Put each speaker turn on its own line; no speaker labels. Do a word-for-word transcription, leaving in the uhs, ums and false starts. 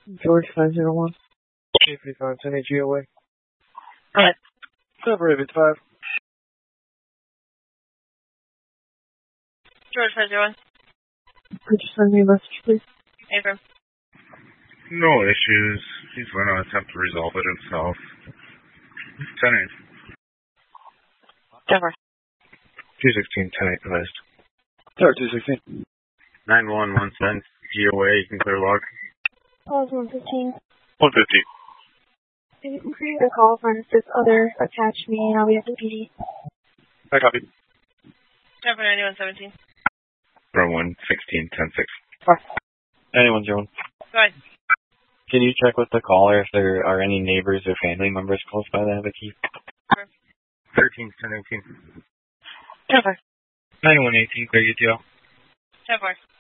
George five zero one. eight three five ten eight G O A.
Alright.
Cover Raven five.
George five zero one.
Could you send me a message, please?
Abram.
No issues. He's going to attempt to resolve it himself. ten eight.
Denver.
two sixteen ten eight advised.
Tower two sixteen.
nine one one seven G O A, you can clear log.
Call one fifteen.
one fifty.
You can create a call from this other attached me and I'll be at the P D.
I copy.
Denver ninety-one seventeen.
Row one sixteen ten six.
Anyone zero one.
Go ahead.
Can you check with the caller if there are any neighbors or family members close by that have a key?
thirteen ten eighteen.
Denver.
ninety-one eighteen, clear U T L.
Denver.